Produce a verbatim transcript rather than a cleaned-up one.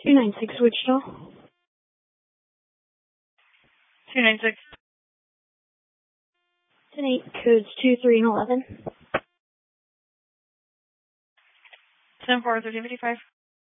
two nine six Wichita. two nine six. ten eight, codes two three and eleven. ten four, thirteen fifty-five.